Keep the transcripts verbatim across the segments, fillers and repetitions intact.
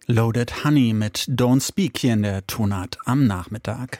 Loaded Honey mit Don't Speak hier in der Tonart am Nachmittag.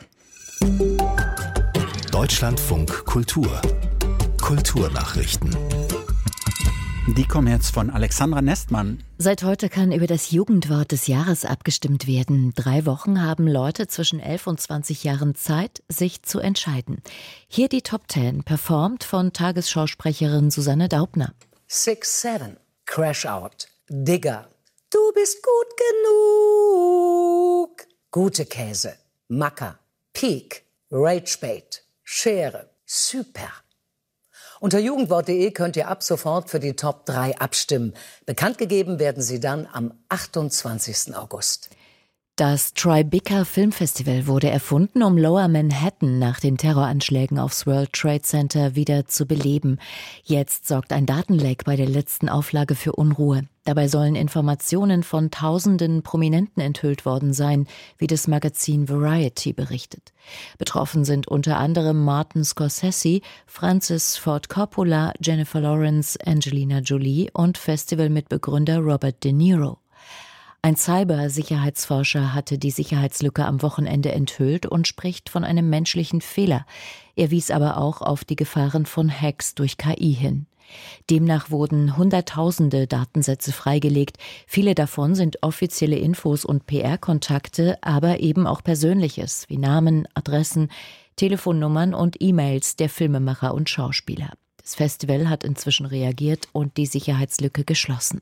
Deutschlandfunk Kultur. Kulturnachrichten. Die kommen jetzt von Alexandra Nestmann. Seit heute kann über das Jugendwort des Jahres abgestimmt werden. Drei Wochen haben Leute zwischen elf und zwanzig Jahren Zeit, sich zu entscheiden. Hier die Top Ten, performt von Tagesschausprecherin Susanne Daubner. Six Seven, Crash Out, Digger, du bist gut genug. Gute Käse, Macker, Peak, Ragebait, Schere, Super. Unter jugendwort punkt de könnt ihr ab sofort für die Top drei abstimmen. Bekannt gegeben werden sie dann am achtundzwanzigsten August. Das Tribeca Filmfestival wurde erfunden, um Lower Manhattan nach den Terroranschlägen aufs World Trade Center wieder zu beleben. Jetzt sorgt ein Datenleck bei der letzten Auflage für Unruhe. Dabei sollen Informationen von tausenden Prominenten enthüllt worden sein, wie das Magazin Variety berichtet. Betroffen sind unter anderem Martin Scorsese, Francis Ford Coppola, Jennifer Lawrence, Angelina Jolie und Festivalmitbegründer Robert De Niro. Ein Cybersicherheitsforscher hatte die Sicherheitslücke am Wochenende enthüllt und spricht von einem menschlichen Fehler. Er wies aber auch auf die Gefahren von Hacks durch K I hin. Demnach wurden Hunderttausende Datensätze freigelegt. Viele davon sind offizielle Infos und P R-Kontakte, aber eben auch Persönliches, wie Namen, Adressen, Telefonnummern und E-Mails der Filmemacher und Schauspieler. Das Festival hat inzwischen reagiert und die Sicherheitslücke geschlossen.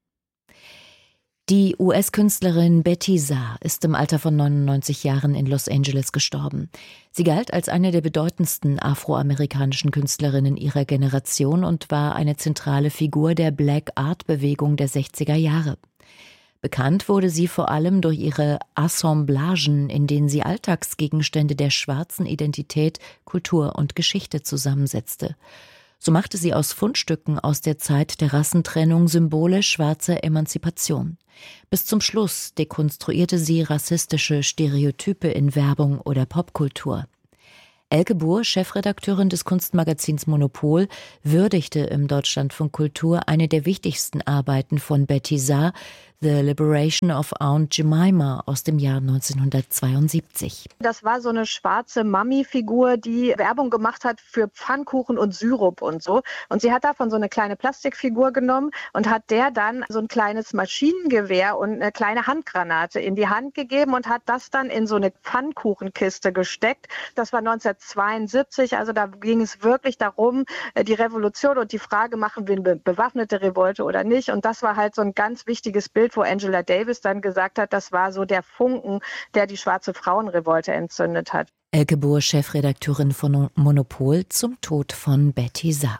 Die U S-Künstlerin Betty Saar ist im Alter von neunundneunzig Jahren in Los Angeles gestorben. Sie galt als eine der bedeutendsten afroamerikanischen Künstlerinnen ihrer Generation und war eine zentrale Figur der Black Art-Bewegung der sechziger Jahre. Bekannt wurde sie vor allem durch ihre Assemblagen, in denen sie Alltagsgegenstände der schwarzen Identität, Kultur und Geschichte zusammensetzte. So machte sie aus Fundstücken aus der Zeit der Rassentrennung Symbole schwarzer Emanzipation. Bis zum Schluss dekonstruierte sie rassistische Stereotype in Werbung oder Popkultur. Elke Buhr, Chefredakteurin des Kunstmagazins Monopol, würdigte im Deutschlandfunk Kultur eine der wichtigsten Arbeiten von Betty Saar, The Liberation of Aunt Jemima aus dem Jahr neunzehnhundertzweiundsiebzig. Das war so eine schwarze Mami-Figur, die Werbung gemacht hat für Pfannkuchen und Syrup und so. Und sie hat davon so eine kleine Plastikfigur genommen und hat der dann so ein kleines Maschinengewehr und eine kleine Handgranate in die Hand gegeben und hat das dann in so eine Pfannkuchenkiste gesteckt. Das war neunzehnhundertzweiundsiebzig, also da ging es wirklich darum, die Revolution und die Frage, machen wir eine bewaffnete Revolte oder nicht. Und das war halt so ein ganz wichtiges Bild, wo Angela Davis dann gesagt hat, das war so der Funken, der die schwarze Frauenrevolte entzündet hat. Elke Buhr, Chefredakteurin von Monopol, zum Tod von Betty Saar.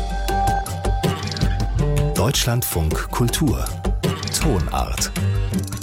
Deutschlandfunk Kultur. Tonart.